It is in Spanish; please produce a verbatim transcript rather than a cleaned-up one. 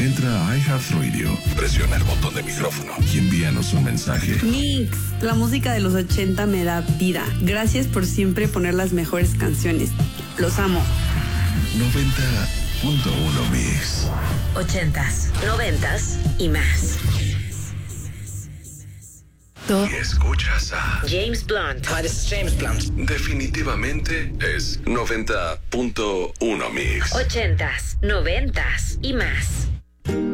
Entra a iHeartRadio, presiona el botón de micrófono y envíanos un mensaje. Mix, la música de los ochenta me da vida. Gracias por siempre poner las mejores canciones. Los amo. noventa punto uno Mix. Ochentas, noventas y más. Y escuchas a James Blunt. Hi, this is James Blunt. Definitivamente es noventa punto uno Mix. Ochentas, noventas y más.